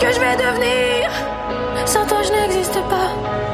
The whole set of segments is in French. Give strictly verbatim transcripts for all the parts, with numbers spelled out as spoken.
que je vais devenir? Sans toi, je n'existe pas.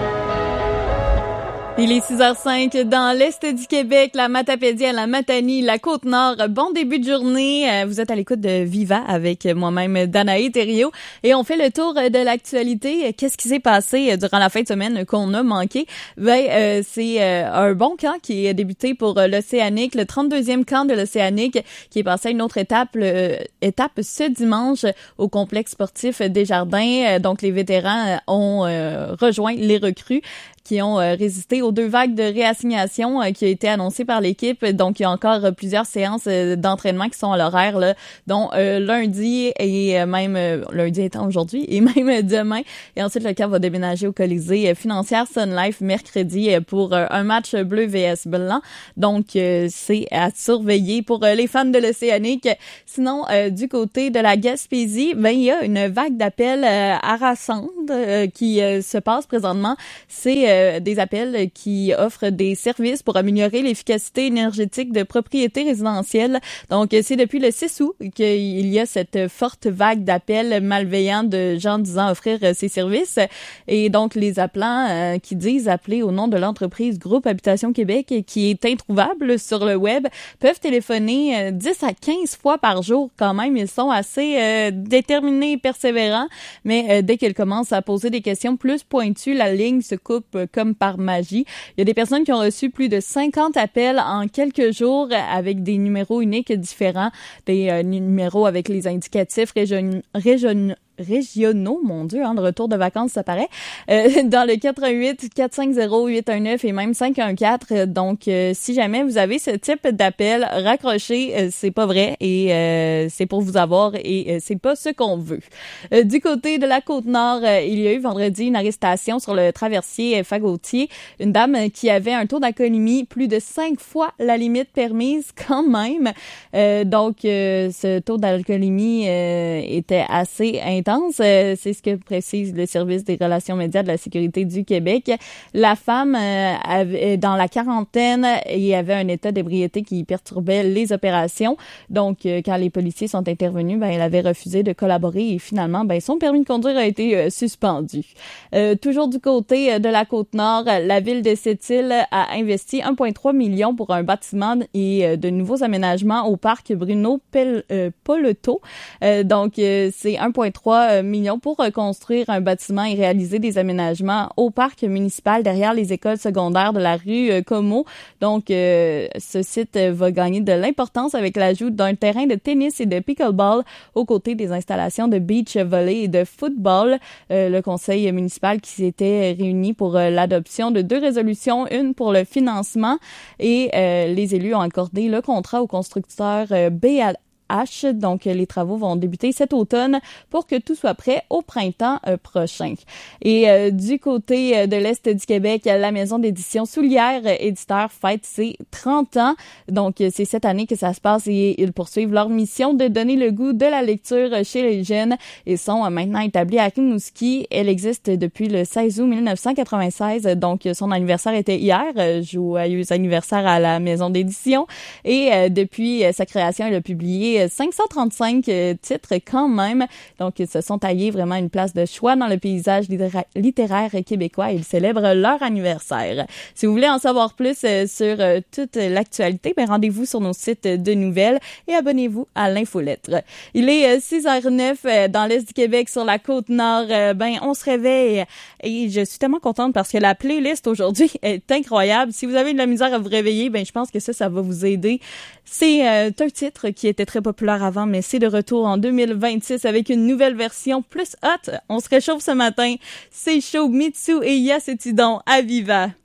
Il est six heures cinq dans l'Est du Québec, la Matapédie à la Matanie, la Côte-Nord. Bon début de journée. Vous êtes à l'écoute de Viva avec moi-même, Danae Thériault. Et on fait le tour de l'actualité. Qu'est-ce qui s'est passé durant la fin de semaine qu'on a manqué? Ben, euh, c'est euh, un bon camp qui est débuté pour l'Océanique, le trente-deuxième camp de l'Océanique qui est passé à une autre étape, euh, étape ce dimanche au complexe sportif Desjardins. Donc, les vétérans ont euh, rejoint les recrues qui ont euh, résisté aux deux vagues de réassignation euh, qui a été annoncées par l'équipe. Donc, il y a encore euh, plusieurs séances euh, d'entraînement qui sont à l'horaire, là, dont euh, lundi et euh, même euh, lundi étant aujourd'hui et même euh, demain. Et ensuite, le camp va déménager au Colisée euh, financière Sun Life mercredi euh, pour euh, un match bleu V S blanc. Donc, euh, c'est à surveiller pour euh, les fans de l'Océanique. Sinon, euh, du côté de la Gaspésie, ben il y a une vague d'appels euh, harassante euh, qui euh, se passe présentement. C'est euh, des appels qui offrent des services pour améliorer l'efficacité énergétique de propriétés résidentielles. Donc, c'est depuis le six août qu'il y a cette forte vague d'appels malveillants de gens disant offrir ces services. Et donc, les appelants euh, qui disent appeler au nom de l'entreprise Groupe Habitation Québec, qui est introuvable sur le web, peuvent téléphoner euh, dix à quinze fois par jour quand même. Ils sont assez euh, déterminés et persévérants, mais euh, dès qu'ils commencent à poser des questions plus pointues, la ligne se coupe euh, comme par magie. Il y a des personnes qui ont reçu plus de cinquante appels en quelques jours avec des numéros uniques différents, des euh, numéros avec les indicatifs région, région, régionaux, mon Dieu, hein, le retour de vacances, ça paraît, euh, dans le quatre un huit, quatre cinq zéro, huit un neuf et même cinq un quatre. Donc, euh, si jamais vous avez ce type d'appel, raccrochez, euh, c'est pas vrai et euh, c'est pour vous avoir et euh, c'est pas ce qu'on veut. Euh, du côté de la Côte-Nord, euh, il y a eu vendredi une arrestation sur le traversier Fagotier, une dame qui avait un taux d'alcoolémie plus de cinq fois la limite permise quand même. Euh, donc, euh, ce taux d'alcoolémie euh, était assez intense. C'est ce que précise le service des relations médias de la Sécurité du Québec. La femme euh, avait dans la quarantaine et avait un état d'ébriété qui perturbait les opérations. Donc, euh, quand les policiers sont intervenus, ben, elle avait refusé de collaborer et finalement, ben, son permis de conduire a été euh, suspendu. Euh, toujours du côté de la Côte-Nord, la ville de Sept-Îles a investi un virgule trois million pour un bâtiment et euh, de nouveaux aménagements au parc Bruno Pel- euh, Poleto. Euh, donc, euh, c'est un virgule trois millions pour reconstruire un bâtiment et réaliser des aménagements au parc municipal derrière les écoles secondaires de la rue euh, Como. Donc, euh, ce site va gagner de l'importance avec l'ajout d'un terrain de tennis et de pickleball aux côtés des installations de beach volley et de football. Euh, le conseil municipal qui s'était réuni pour euh, l'adoption de deux résolutions, une pour le financement et euh, les élus ont accordé le contrat au constructeur euh, B A H. Donc, les travaux vont débuter cet automne pour que tout soit prêt au printemps euh, prochain. Et euh, du côté euh, de l'Est du Québec, la maison d'édition Soulière euh, Éditeur fête ses trente ans. Donc, euh, c'est cette année que ça se passe et ils poursuivent leur mission de donner le goût de la lecture chez les jeunes. Ils sont euh, maintenant établis à Rimouski. Elle existe depuis le seize août mille neuf cent quatre-vingt-seize. Donc, son anniversaire était hier. Euh, joyeux anniversaire à la maison d'édition. Et euh, depuis euh, sa création, elle a publié cinq cent trente-cinq euh, titres quand même. Donc, ils se sont taillés vraiment une place de choix dans le paysage littéra- littéraire québécois. Ils célèbrent leur anniversaire. Si vous voulez en savoir plus euh, sur euh, toute l'actualité, ben, rendez-vous sur nos sites de nouvelles et abonnez-vous à l'infolettre. Il est euh, six heures neuf euh, dans l'Est du Québec, sur la Côte-Nord. Euh, ben, on se réveille et je suis tellement contente parce que la playlist aujourd'hui est incroyable. Si vous avez de la misère à vous réveiller, ben, je pense que ça, ça va vous aider. C'est euh, un titre qui était très populaire avant, mais c'est de retour en deux mille vingt-six avec une nouvelle version plus hot. On se réchauffe ce matin. C'est chaud, Mitsu et Yacetidon à Viva.